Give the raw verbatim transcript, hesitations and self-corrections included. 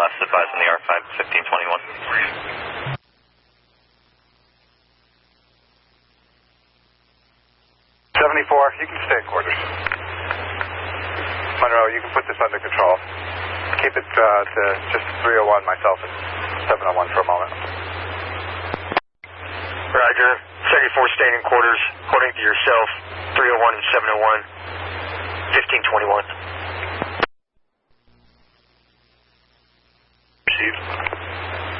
last advised on the R five, fifteen twenty-one. seventy-four, you can stay at quarters. Monroe, you can put this under control. Keep it uh, to just three oh one, myself at seven oh one for a moment. Roger. seventy-four staying in quarters, according to yourself, three oh one and seven oh one, fifteen twenty-one.